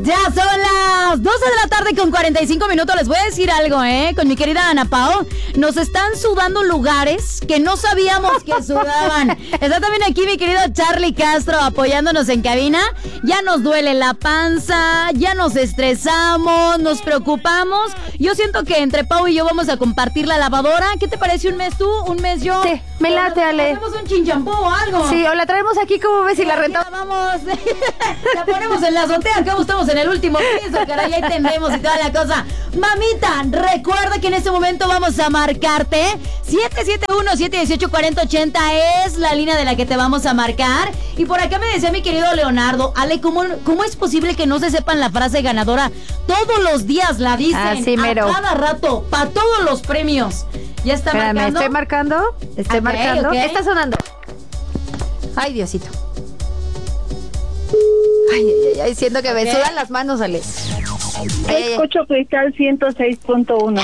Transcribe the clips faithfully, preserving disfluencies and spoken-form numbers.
Ya son las doce de la tarde con cuarenta y cinco minutos. Les voy a decir algo, ¿eh? Con mi querida Ana Pao. Nos están sudando lugares que no sabíamos que sudaban. Está también aquí mi querido Charlie Castro apoyándonos en cabina. Ya nos duele la panza, ya nos estresamos, nos preocupamos. Yo siento que entre Pau y yo vamos a compartir la lavadora. ¿Qué te parece? ¿Un mes tú? ¿Un mes yo? Sí, me late, Ale. ¿Hacemos un chinchampú o algo? Sí, o la traemos aquí, ¿cómo ves? Y la rentamos. Vamos, la ponemos en la azotea. Acá estamos en el último piso, caray, ahí tendremos y toda la cosa. Mamita, recuerda que en este momento vamos a marcarte. siete siete uno, siete uno ocho, cuatro cero ocho cero es la línea de la que te vamos a marcar. Y por acá me decía mi querido Leonardo, Ale, ¿cómo, cómo es posible que no se sepan la frase ganadora? Todos los días la dicen, Así mero. a cada rato, para todos los premios. ¿Ya está Espérame, marcando? estoy marcando, estoy Ok, marcando. ok. Está sonando. Ay, Diosito. Ay, ay, ay, ay, siento que me Ok. sudan las manos, Ale. Ay, ay, ay. Escucho Cristal ciento seis punto uno.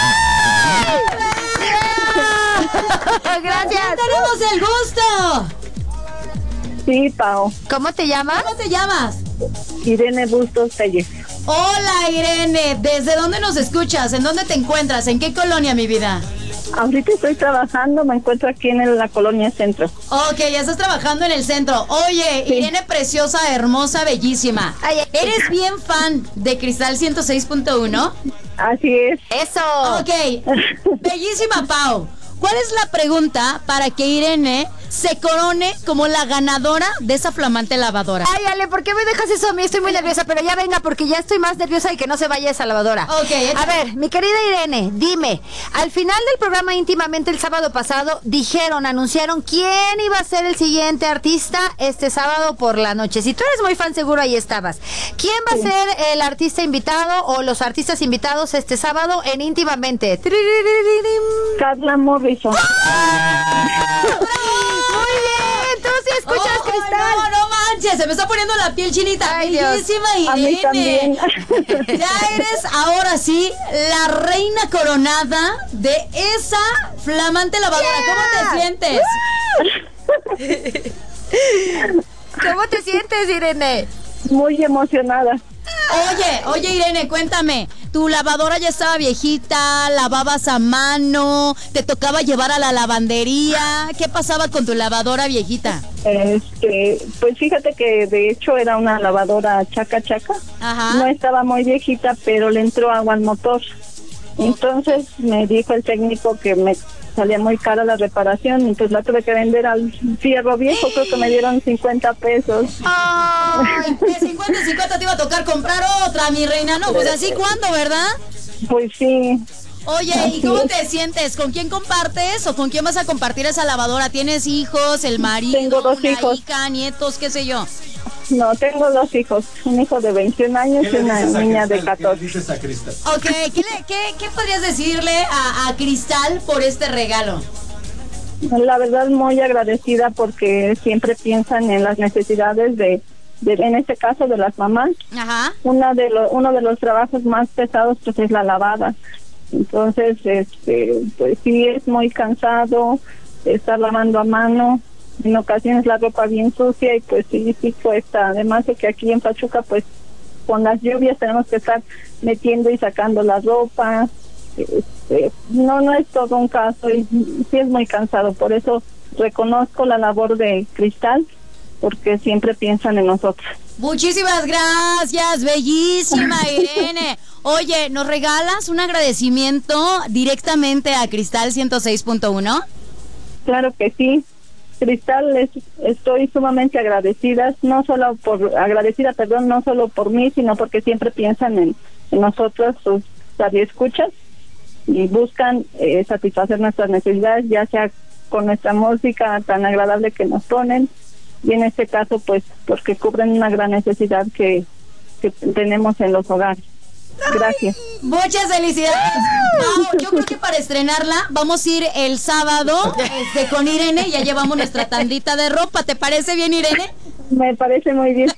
Gracias. ¡Tenemos el gusto! Sí, Pao. ¿Cómo te llamas? ¿Cómo te llamas? Irene Bustos Telles. Hola, Irene. ¿Desde dónde nos escuchas? ¿En dónde te encuentras? ¿En qué colonia, mi vida? Ahorita estoy trabajando, me encuentro aquí en la colonia Centro. Ok, ya estás trabajando en el centro. Oye, Sí. Irene preciosa, hermosa, bellísima. Ay, ay. ¿Eres bien fan de Cristal ciento seis punto uno? Así es. Eso. Ok, bellísima Pau. ¿Cuál es la pregunta para que Irene se corone como la ganadora de esa flamante lavadora? Ay, Ale, ¿por qué me dejas eso a mí? Estoy muy nerviosa, pero ya venga, porque ya estoy más nerviosa y que no se vaya esa lavadora. Ok, A ver, mi querida Irene, dime, al final del programa Íntimamente el sábado pasado, dijeron, anunciaron quién iba a ser el siguiente artista este sábado por la noche. Si tú eres muy fan, seguro ahí estabas. ¿Quién va a ser el artista invitado o los artistas invitados este sábado en Íntimamente? Tririririm. Carla Morrison. Muy bien, tú sí escuchas, Oh, Cristal. No, no manches, se me está poniendo la piel chinita. Ay, Dios. Bellísima A mí Irene. también. Ya eres ahora sí la reina coronada de esa flamante lavadora. Yeah. ¿Cómo te sientes? ¿Cómo te sientes, Irene? Muy emocionada. Oye, oye Irene, cuéntame, tu lavadora ya estaba viejita, lavabas a mano, te tocaba llevar a la lavandería, ¿qué pasaba con tu lavadora viejita? Este, pues fíjate que de hecho era una lavadora chaca chaca. Ajá. No estaba muy viejita, pero le entró agua al motor. Entonces me dijo el técnico que me salía muy cara la reparación, y pues la tuve que vender al fierro viejo. Creo que me dieron cincuenta pesos. Ay, de cincuenta en cincuenta te iba a tocar comprar otra, mi reina. No, pues así cuándo, ¿verdad? Pues sí. Oye, ¿y Así cómo es. te sientes? ¿Con quién compartes o con quién vas a compartir esa lavadora? ¿Tienes hijos, el marido, Tengo dos una hijos. hija, nietos, qué sé yo? No, tengo dos hijos, un hijo de veintiún años y una niña de ¿Qué catorce. dices a Cristal? Ok, ¿qué, le- qué, qué podrías decirle a, a Cristal por este regalo? La verdad muy agradecida porque siempre piensan en las necesidades de, de en este caso de las mamás. Ajá. Una de lo, uno de los trabajos más pesados pues es la lavada. Entonces, este, pues sí es muy cansado estar lavando a mano. En ocasiones la ropa bien sucia y pues sí, sí cuesta. Además de que aquí en Pachuca pues con las lluvias tenemos que estar metiendo y sacando la ropa. Este, no, no es todo un caso y sí es muy cansado. Por eso reconozco la labor de Cristal, porque siempre piensan en nosotros. Muchísimas gracias, bellísima Irene. Oye, ¿nos regalas un agradecimiento directamente a Cristal ciento seis punto uno? Claro que sí. Cristal, les, estoy sumamente agradecida, no solo por agradecida, perdón, no solo por mí, sino porque siempre piensan en, en nosotros, sus radioescuchas, y buscan eh, satisfacer nuestras necesidades, ya sea con nuestra música tan agradable que nos ponen, y en este caso, pues, porque cubren una gran necesidad que, que tenemos en los hogares. Gracias. Muchas felicidades. Pau, yo creo que para estrenarla vamos a ir el sábado este, con Irene. Ya llevamos nuestra tandita de ropa. ¿Te parece bien, Irene? Me parece muy bien.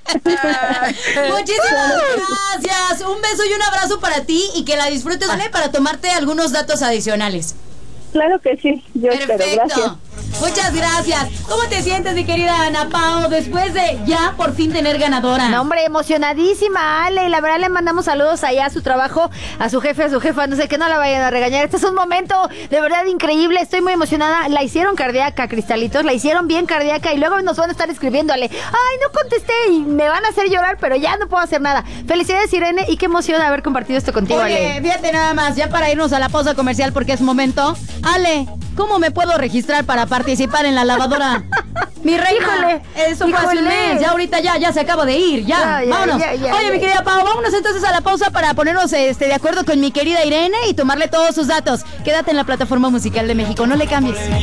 Muchísimas gracias. Un beso y un abrazo para ti y que la disfrutes, ¿vale? Para tomarte algunos datos adicionales. Claro que sí, yo espero. Gracias. Perfecto. Muchas gracias. ¿Cómo te sientes, mi querida Ana Pao, después de ya por fin tener ganadora? No, hombre, emocionadísima, Ale. Y la verdad le mandamos saludos allá a su trabajo, a su jefe, a su jefa. No sé, que no la vayan a regañar. Este es un momento de verdad increíble. Estoy muy emocionada. La hicieron cardíaca, Cristalitos. La hicieron bien cardíaca y luego nos van a estar escribiéndole. Ay, no contesté y me van a hacer llorar, pero ya no puedo hacer nada. Felicidades, Irene. Y qué emoción haber compartido esto contigo, Oye, Ale. fíjate nada más, ya para irnos a la pausa comercial porque es momento. Ale, ¿cómo me puedo registrar para participar en la lavadora? Mi reina, Híjole, eso fue hace un híjole. mes, ya ahorita ya, ya se acaba de ir, ya, Ya, ya, vámonos. ya, ya, Oye, ya. mi querida Pau, vámonos entonces a la pausa para ponernos este, de acuerdo con mi querida Irene y tomarle todos sus datos. Quédate en la plataforma musical de México, no le cambies.